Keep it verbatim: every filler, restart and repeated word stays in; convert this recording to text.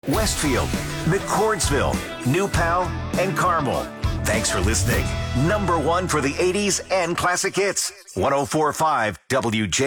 Westfield, McCordsville, New Pal, and Carmel. Thanks for listening. Number one for the eighties and classic hits. one oh four point five W J.